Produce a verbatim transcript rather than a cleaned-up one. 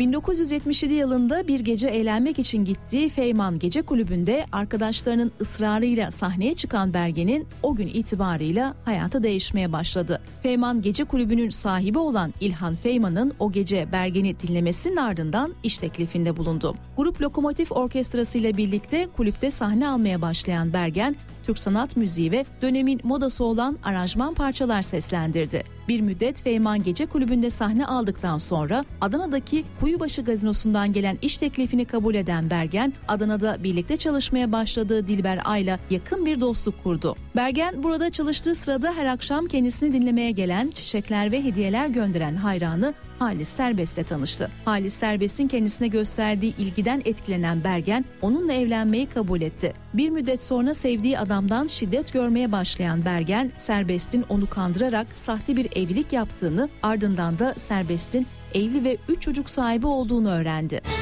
bin dokuz yüz yetmiş yedi yılında bir gece eğlenmek için gittiği Feyman Gece Kulübü'nde arkadaşlarının ısrarıyla sahneye çıkan Bergen'in o gün itibarıyla hayatı değişmeye başladı. Feyman Gece Kulübü'nün sahibi olan İlhan Feyman'ın o gece Bergen'i dinlemesinin ardından iş teklifinde bulundu. Grup Lokomotif Orkestrası ile birlikte kulüpte sahne almaya başlayan Bergen, Türk sanat müziği ve dönemin modası olan aranjman parçalar seslendirdi. Bir müddet Feyman Gece Kulübü'nde sahne aldıktan sonra Adana'daki Kuyubaşı Gazinosu'ndan gelen iş teklifini kabul eden Bergen, Adana'da birlikte çalışmaya başladığı Dilber Ay'la yakın bir dostluk kurdu. Bergen burada çalıştığı sırada her akşam kendisini dinlemeye gelen, çiçekler ve hediyeler gönderen hayranı Halis Serbest'le tanıştı. Halis Serbest'in kendisine gösterdiği ilgiden etkilenen Bergen, onunla evlenmeyi kabul etti. Bir müddet sonra sevdiği adamdan şiddet görmeye başlayan Bergen, Serbest'in onu kandırarak sahte bir evlilik yaptığını, ardından da Serbest'in evli ve üç çocuk sahibi olduğunu öğrendi.